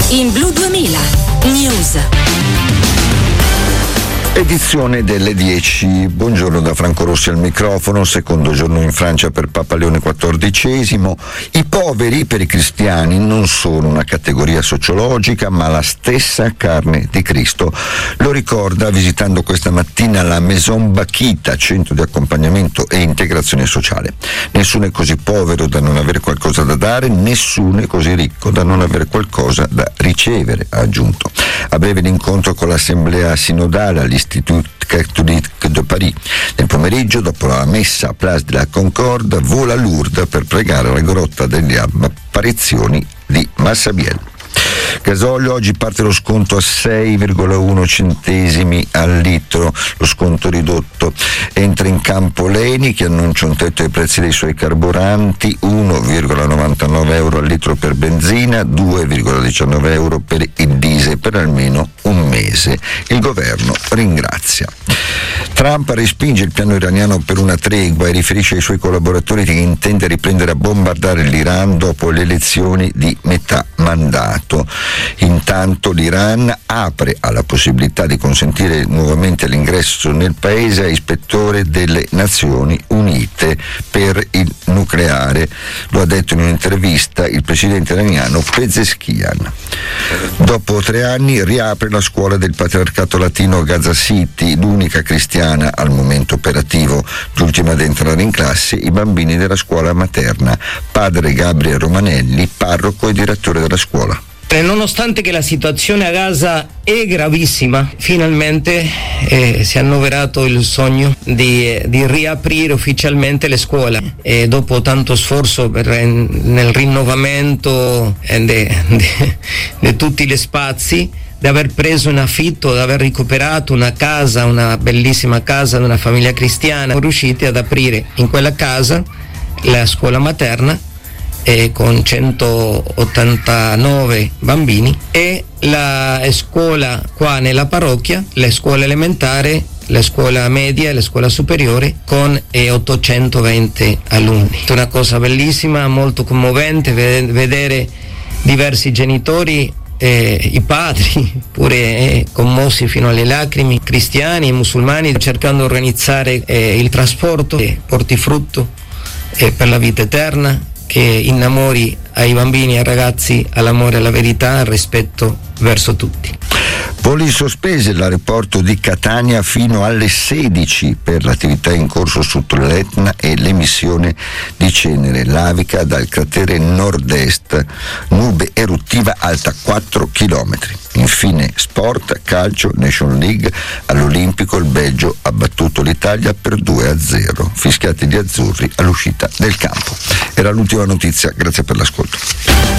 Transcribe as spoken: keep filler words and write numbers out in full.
In Blu duemila News. Edizione delle dieci. Buongiorno da Franco Rossi al microfono. Secondo giorno in Francia per Papa Leone quattordicesimo. I poveri per i cristiani non sono una categoria sociologica, ma la stessa carne di Cristo. Lo ricorda visitando questa mattina la Maison Bachita, centro di accompagnamento e integrazione sociale. Nessuno è così povero da non avere qualcosa da dare, nessuno è così ricco da non avere qualcosa da ricevere, ha aggiunto. A breve l'incontro con l'assemblea sinodale all'Istitut Catholique de Paris. Nel pomeriggio, dopo la messa a Place de la Concorde, vola a Lourdes per pregare alla grotta delle apparizioni di Massabielle. Gasolio, oggi parte lo sconto a sei virgola uno centesimi al litro, lo sconto ridotto. Entra in campo l'Eni che annuncia un tetto ai prezzi dei suoi carburanti, uno virgola novantanove euro al litro per benzina, due virgola diciannove euro per il diesel per almeno un mese. Il governo ringrazia. Trump respinge il piano iraniano per una tregua e riferisce ai suoi collaboratori che intende riprendere a bombardare l'Iran dopo le elezioni di metà mandato. Intanto l'Iran apre alla possibilità di consentire nuovamente l'ingresso nel paese a ispettore delle Nazioni Unite per il nucleare. Lo ha detto in un'intervista il presidente iraniano Pezeshkian. Dopo tre anni riapre la scuola del Patriarcato Latino a Gaza City, l'unica cristiana al momento operativo. L'ultima ad entrare in classe i bambini della scuola materna. Padre Gabriele Romanelli, parroco e direttore della scuola. Nonostante che la situazione a Gaza è gravissima, finalmente eh, si è annoverato il sogno di, eh, di riaprire ufficialmente le scuole e dopo tanto sforzo per, eh, nel rinnovamento di tutti gli spazi, di aver preso in affitto, di aver recuperato una casa, una bellissima casa di una famiglia cristiana, siamo riusciti ad aprire in quella casa la scuola materna eh, con centottantanove bambini e la scuola qua nella parrocchia, la scuola elementare, la scuola media e la scuola superiore con eh, ottocentoventi alunni. È una cosa bellissima, molto commovente vedere diversi genitori, Eh, i padri pure eh, commossi fino alle lacrime, cristiani e musulmani, cercando di organizzare eh, il trasporto che porti frutto eh, per la vita eterna, che innamori ai bambini e ai ragazzi all'amore, alla verità, al rispetto verso tutti. Voli sospesi all'aeroporto di Catania fino alle sedici per l'attività in corso sotto l'Etna e l'emissione di cenere lavica dal cratere nord-est, nube eruttiva alta quattro chilometri. Infine sport, calcio, Nation League, all'Olimpico il Belgio ha battuto l'Italia per due a zero, fischiati gli azzurri all'uscita del campo. Era l'ultima notizia, grazie per l'ascolto.